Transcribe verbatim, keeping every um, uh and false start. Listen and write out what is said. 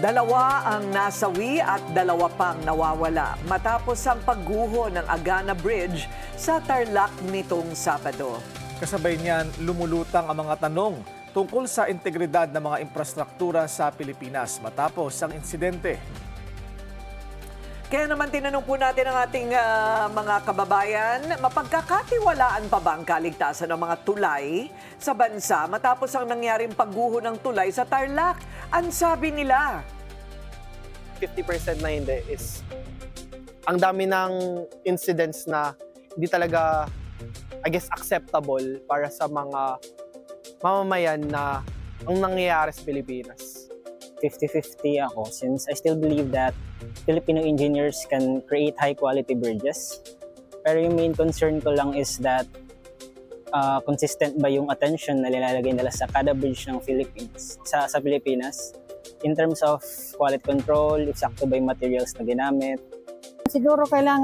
Dalawa ang nasawi at dalawa pang nawawala matapos ang pagguho ng Agana Bridge sa Tarlac nitong Sabado. Kasabay niyan, lumulutang ang mga tanong tungkol sa integridad ng mga infrastruktura sa Pilipinas matapos ang insidente. Kaya naman tinanong po natin ang ating uh, mga kababayan, mapagkakatiwalaan pa ba ang kaligtasan ng mga tulay sa bansa matapos ang nangyaring pagguho ng tulay sa Tarlac? Ang sabi nila, fifty percent na hindi is ang dami ng incidents na hindi talaga, I guess, acceptable para sa mga mamamayan na ang nangyayari sa Pilipinas. fifty fifty ako since I still believe that Filipino engineers can create high-quality bridges. Pero yung main concern ko lang is that uh, consistent ba yung attention na nilalagay nila sa kada bridge ng Philippines, sa, sa Pilipinas in terms of quality control, if sakto ba yung materials na ginamit. Siguro kailangan